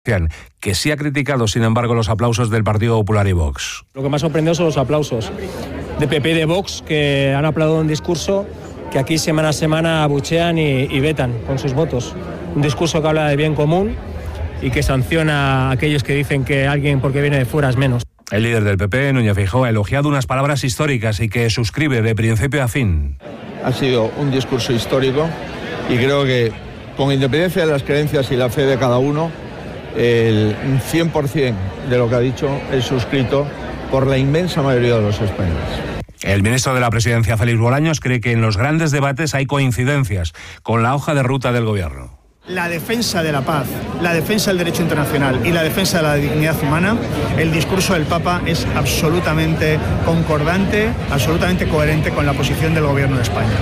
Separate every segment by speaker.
Speaker 1: que sí ha criticado, sin embargo, los aplausos del Partido Popular y Vox.
Speaker 2: Lo que más sorprendió son los aplausos de PP y de Vox, que han aplaudido un discurso que aquí semana a semana abuchean y vetan con sus votos. Un discurso que habla de bien común y que sanciona a aquellos que dicen que alguien porque viene de fuera es menos.
Speaker 1: El líder del PP, Núñez Feijóo, ha elogiado unas palabras históricas y que suscribe de principio a fin.
Speaker 3: Ha sido un discurso histórico y creo que, con independencia de las creencias y la fe de cada uno, el 100% de lo que ha dicho es suscrito por la inmensa mayoría de los españoles.
Speaker 1: El ministro de la Presidencia, Félix Bolaños, cree que en los grandes debates hay coincidencias con la hoja de ruta del gobierno.
Speaker 4: La defensa de la paz, la defensa del derecho internacional y la defensa de la dignidad humana, el discurso del Papa es absolutamente concordante, absolutamente coherente con la posición del gobierno de España.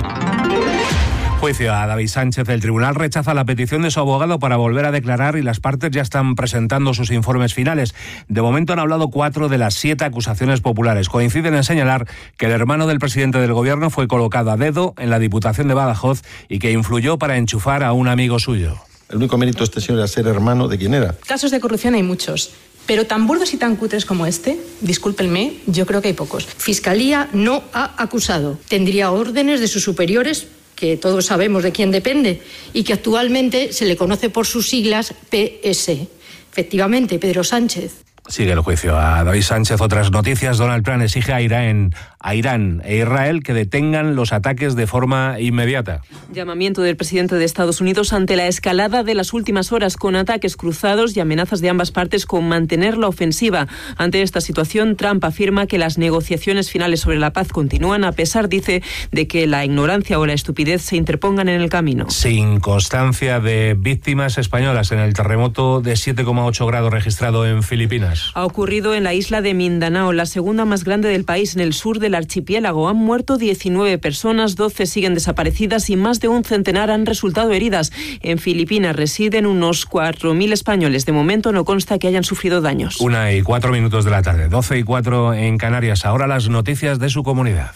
Speaker 1: Juicio a David Sánchez. El tribunal rechaza la petición de su abogado para volver a declarar y las partes ya están presentando sus informes finales. De momento han hablado 4 de las 7 acusaciones populares. Coinciden en señalar que el hermano del presidente del gobierno fue colocado a dedo en la Diputación de Badajoz y que influyó para enchufar a un amigo suyo.
Speaker 5: El único mérito de este señor era ser hermano de quien era.
Speaker 6: Casos de corrupción hay muchos, pero tan burdos y tan cutres como este, discúlpenme, yo creo que hay pocos. Fiscalía no ha acusado. Tendría órdenes de sus superiores, que todos sabemos de quién depende, y que actualmente se le conoce por sus siglas PS. Efectivamente, Pedro Sánchez.
Speaker 1: Sigue el juicio a David Sánchez. Otras noticias. Donald Trump exige a Irán e Israel que detengan los ataques de forma inmediata.
Speaker 7: Llamamiento del presidente de Estados Unidos ante la escalada de las últimas horas, con ataques cruzados y amenazas de ambas partes con mantener la ofensiva. Ante esta situación, Trump afirma que las negociaciones finales sobre la paz continúan, a pesar, dice, de que la ignorancia o la estupidez se interpongan en el camino.
Speaker 1: Sin constancia de víctimas españolas en el terremoto de 7,8 grados registrado en Filipinas.
Speaker 7: Ha ocurrido en la isla de Mindanao, la segunda más grande del país, en el sur del archipiélago. Han muerto 19 personas, 12 siguen desaparecidas y más de un centenar han resultado heridas. En Filipinas residen unos 4.000 españoles. De momento no consta que hayan sufrido daños.
Speaker 1: 1:04 de la tarde, 12:04 en Canarias. Ahora las noticias de su comunidad.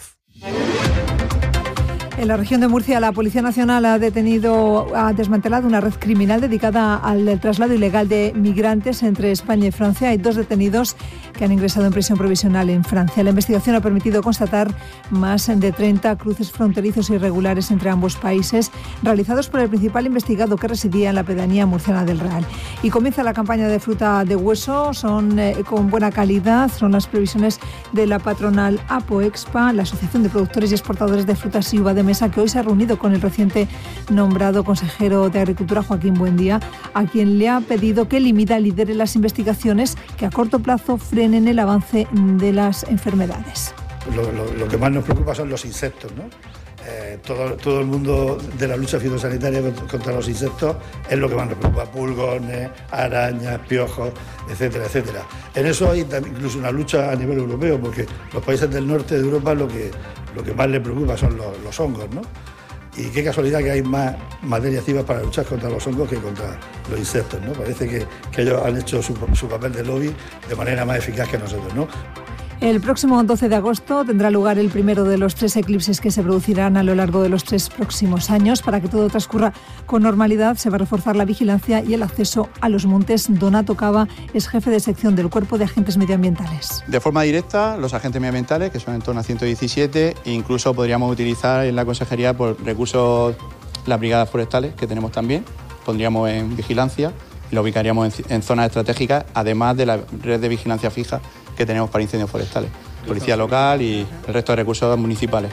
Speaker 8: En la región de Murcia, la Policía Nacional ha desmantelado una red criminal dedicada al traslado ilegal de migrantes entre España y Francia. Hay 2 detenidos que han ingresado en prisión provisional en Francia. La investigación ha permitido constatar más de 30 cruces fronterizos irregulares entre ambos países, realizados por el principal investigado, que residía en la pedanía murciana del Real. Y comienza la campaña de fruta de hueso. Son con buena calidad, son las previsiones de la patronal APOEXPA, la Asociación de Productores y Exportadores de Frutas y Uva de Mesa, que hoy se ha reunido con el reciente nombrado consejero de Agricultura, Joaquín Buendía, a quien le ha pedido que lidere las investigaciones que a corto plazo frenen el avance de las enfermedades.
Speaker 9: Lo que más nos preocupa son los insectos, ¿no? Todo el mundo de la lucha fitosanitaria contra los insectos es lo que más nos preocupa: pulgones, arañas, piojos, etcétera, etcétera. En eso hay incluso una lucha a nivel europeo, porque los países del norte de Europa lo que más les preocupa son los hongos, ¿no? Y qué casualidad que hay más materias activas para luchar contra los hongos que contra los insectos, ¿no? Parece que ellos han hecho su papel de lobby de manera más eficaz que nosotros, ¿no?
Speaker 8: El próximo 12 de agosto tendrá lugar el primero de los 3 eclipses que se producirán a lo largo de los 3 próximos años. Para que todo transcurra con normalidad, se va a reforzar la vigilancia y el acceso a los montes. Donato Cava es jefe de sección del Cuerpo de Agentes Medioambientales.
Speaker 10: De forma directa, los agentes medioambientales, que son en torno a 117, incluso podríamos utilizar en la consejería por recursos las brigadas forestales, que tenemos también, pondríamos en vigilancia y lo ubicaríamos en zonas estratégicas, además de la red de vigilancia fija que tenemos para incendios forestales, policía local y el resto de recursos municipales.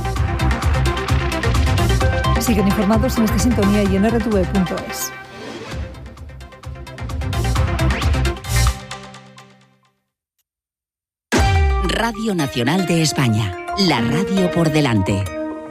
Speaker 8: Siguen informados en esta sintonía y en rtv.es.
Speaker 11: Radio Nacional de España, la radio por delante.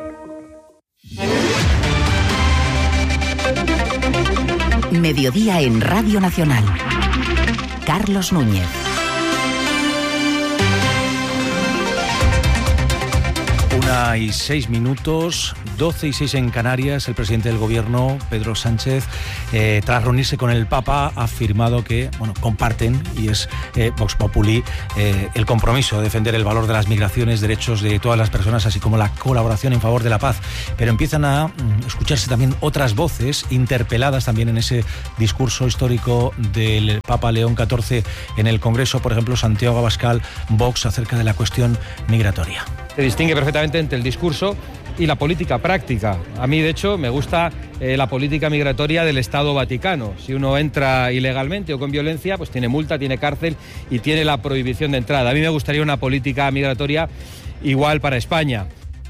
Speaker 11: Mediodía en Radio Nacional. Carlos Núñez.
Speaker 12: 1:06, 12:06 en Canarias. El presidente del Gobierno, Pedro Sánchez, tras reunirse con el Papa, ha afirmado que comparten, y es Vox Populi, el compromiso de defender el valor de las migraciones, derechos de todas las personas, así como la colaboración en favor de la paz. Pero empiezan a escucharse también otras voces interpeladas también en ese discurso histórico del Papa León XIV en el Congreso. Por ejemplo, Santiago Abascal, Vox, acerca de la cuestión migratoria.
Speaker 13: Se distingue perfectamente entre el discurso y la política práctica. A mí, de hecho, me gusta la política migratoria del Estado Vaticano. Si uno entra ilegalmente o con violencia, pues tiene multa, tiene cárcel y tiene la prohibición de entrada. A mí me gustaría una política migratoria igual para España.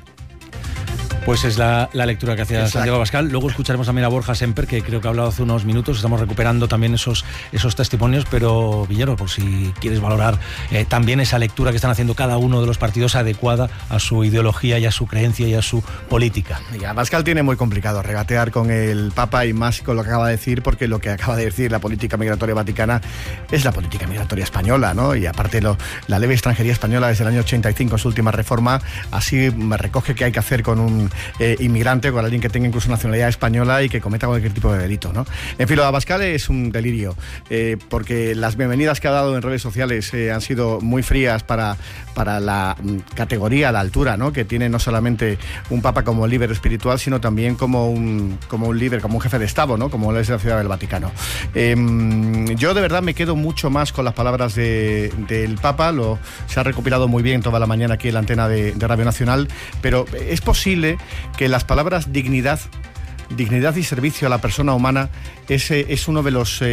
Speaker 12: Pues es la lectura que hacía Santiago Abascal. Luego escucharemos también a Borja Semper, que creo que ha hablado hace unos minutos. Estamos recuperando también esos testimonios, pero Villero, por si quieres valorar también esa lectura que están haciendo cada uno de los partidos adecuada a su ideología y a su creencia y a su política.
Speaker 14: Y Abascal tiene muy complicado regatear con el Papa y más con lo que acaba de decir, porque lo que acaba de decir la política migratoria vaticana es la política migratoria española, ¿no? Y aparte la ley de extranjería española desde el año 85, en su última reforma, así me recoge que hay que hacer con un inmigrante, con alguien que tenga incluso nacionalidad española y que cometa cualquier tipo de delito, ¿no? En fin, lo de Abascal es un delirio, porque las bienvenidas que ha dado en redes sociales han sido muy frías para la categoría, la altura, ¿no?, que tiene no solamente un papa como líder espiritual, sino también como un líder, como un jefe de Estado, ¿no?, como es la Ciudad del Vaticano. Yo de verdad me quedo mucho más con las palabras del Papa. Se ha recopilado muy bien toda la mañana aquí en la antena de Radio Nacional, pero es posible que las palabras dignidad y servicio a la persona humana es uno de los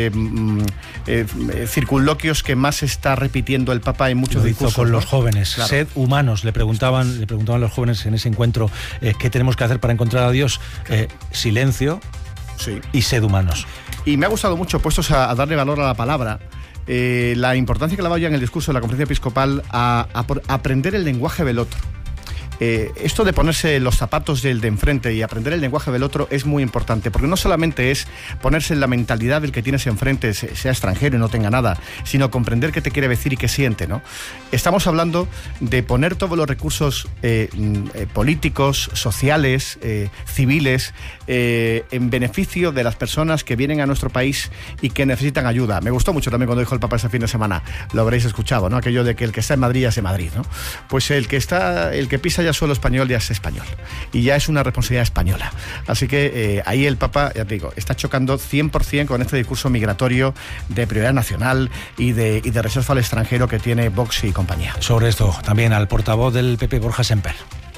Speaker 14: circunloquios que más está repitiendo el Papa en muchos discursos.
Speaker 12: Con los jóvenes,
Speaker 14: claro.
Speaker 12: Sed humanos, le preguntaban los jóvenes en ese encuentro, ¿qué tenemos que hacer para encontrar a Dios? Silencio, sí, y sed humanos.
Speaker 14: Y me ha gustado mucho, puestos a darle valor a la palabra, la importancia que le ha dado ya en el discurso de la Conferencia Episcopal a aprender el lenguaje del otro. Esto de ponerse los zapatos del de enfrente y aprender el lenguaje del otro es muy importante, porque no solamente es ponerse en la mentalidad del que tienes enfrente, sea extranjero y no tenga nada, sino comprender qué te quiere decir y qué siente, ¿no? Estamos hablando de poner todos los recursos políticos, sociales, civiles, en beneficio de las personas que vienen a nuestro país y que necesitan ayuda. Me gustó mucho también cuando dijo el Papa ese fin de semana, lo habréis escuchado, ¿no?, aquello de que el que está en Madrid ya es de Madrid, ¿no? Pues el que pisa ya suelo español ya es español, y ya es una responsabilidad española. Así que ahí el Papa, ya te digo, está chocando 100% con este discurso migratorio de prioridad nacional y de rechazo al extranjero que tiene Vox y compañía.
Speaker 12: Sobre esto también al portavoz del PP, Borja Semper.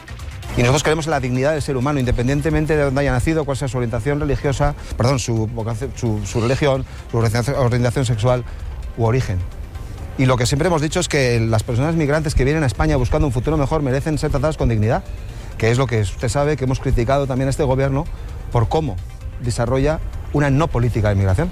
Speaker 15: Y nosotros creemos en la dignidad del ser humano, independientemente de dónde haya nacido, cuál sea su orientación religiosa, su religión, su orientación sexual u origen. Y lo que siempre hemos dicho es que las personas migrantes que vienen a España buscando un futuro mejor merecen ser tratadas con dignidad, que es lo que usted sabe que hemos criticado también a este gobierno por cómo desarrolla una no política de migración.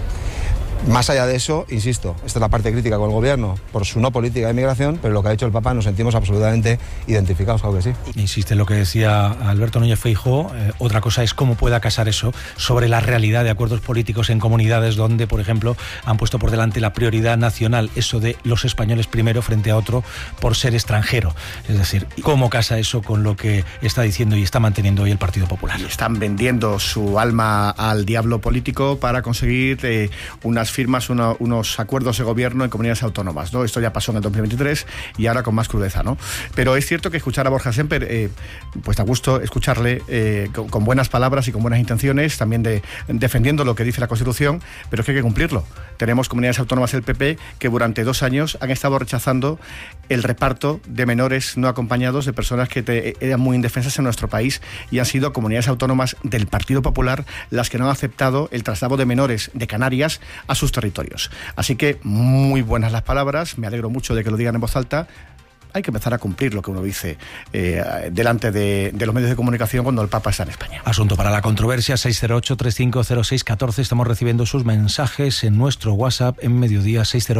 Speaker 15: Más allá de eso, insisto, esta es la parte crítica con el gobierno por su no política de migración, pero lo que ha hecho el Papa nos sentimos absolutamente identificados, claro que sí.
Speaker 12: Insiste en lo que decía Alberto Núñez Feijóo. Otra cosa es cómo pueda casar eso sobre la realidad de acuerdos políticos en comunidades donde, por ejemplo, han puesto por delante la prioridad nacional, eso de los españoles primero frente a otro por ser extranjero. Es decir, ¿cómo casa eso con lo que está diciendo y está manteniendo hoy el Partido Popular?
Speaker 14: Y están vendiendo su alma al diablo político para conseguir unas firmas, unos acuerdos de gobierno en comunidades autónomas, ¿no? Esto ya pasó en el 2023 y ahora con más crudeza, ¿no? Pero es cierto que escuchar a Borja Semper, pues da gusto escucharle con buenas palabras y con buenas intenciones, también defendiendo lo que dice la Constitución, pero es que hay que cumplirlo. Tenemos comunidades autónomas del PP que durante 2 años han estado rechazando el reparto de menores no acompañados de personas que eran muy indefensas en nuestro país, y han sido comunidades autónomas del Partido Popular las que no han aceptado el traslado de menores de Canarias a sus territorios. Así que muy buenas las palabras, me alegro mucho de que lo digan en voz alta. Hay que empezar a cumplir lo que uno dice delante de los medios de comunicación cuando el Papa está en España.
Speaker 12: Asunto para la controversia, 608-3506-14. Estamos recibiendo sus mensajes en nuestro WhatsApp en mediodía,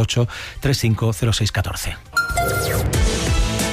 Speaker 12: 608-3506-14.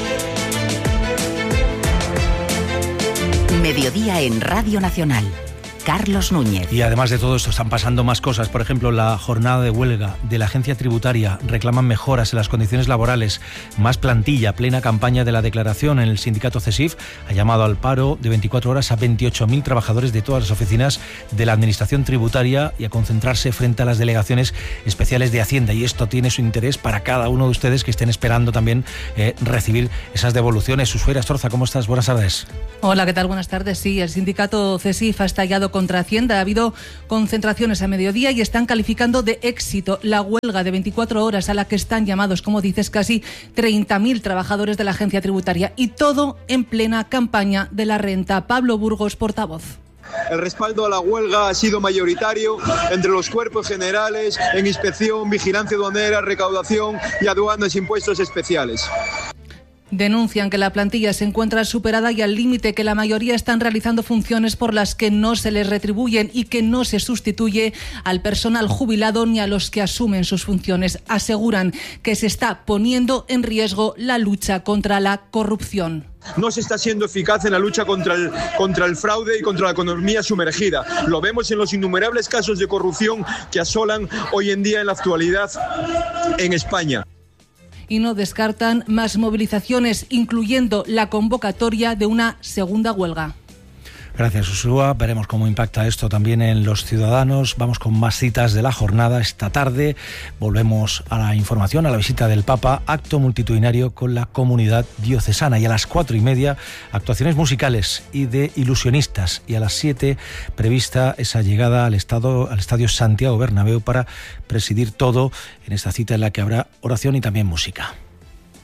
Speaker 11: Mediodía en Radio Nacional. Carlos Núñez.
Speaker 12: Y además de todo esto están pasando más cosas. Por ejemplo, la jornada de huelga de la agencia tributaria. Reclaman mejoras en las condiciones laborales, más plantilla, plena campaña de la declaración. En el sindicato CESIF ha llamado al paro de 24 horas a 28.000 trabajadores de todas las oficinas de la administración tributaria y a concentrarse frente a las delegaciones especiales de Hacienda. Y esto tiene su interés para cada uno de ustedes que estén esperando también recibir esas devoluciones. Ushuaia Astorza, ¿cómo estás? Buenas tardes.
Speaker 16: Hola, ¿qué tal? Buenas tardes. Sí, el sindicato CESIF ha estallado contra Hacienda. Ha habido concentraciones a mediodía y están calificando de éxito la huelga de 24 horas a la que están llamados, como dices, casi 30.000 trabajadores de la agencia tributaria, y todo en plena campaña de la renta. Pablo Burgos, portavoz.
Speaker 17: El respaldo a la huelga ha sido mayoritario entre los cuerpos generales en inspección, vigilancia aduanera, recaudación y aduanas e impuestos especiales.
Speaker 16: Denuncian que la plantilla se encuentra superada y al límite, que la mayoría están realizando funciones por las que no se les retribuyen y que no se sustituye al personal jubilado ni a los que asumen sus funciones. Aseguran que se está poniendo en riesgo la lucha contra la corrupción.
Speaker 17: No se está siendo eficaz en la lucha contra el fraude y contra la economía sumergida. Lo vemos en los innumerables casos de corrupción que asolan hoy en día en la actualidad en España.
Speaker 16: Y no descartan más movilizaciones, incluyendo la convocatoria de una segunda huelga.
Speaker 12: Gracias, Ushua. Veremos cómo impacta esto también en los ciudadanos. Vamos con más citas de la jornada. Esta tarde volvemos a la información, a la visita del Papa, acto multitudinario con la comunidad diocesana. Y a las 4:30, actuaciones musicales y de ilusionistas. Y a las 7, prevista esa llegada al Estadio Santiago Bernabéu para presidir todo en esta cita en la que habrá oración y también música.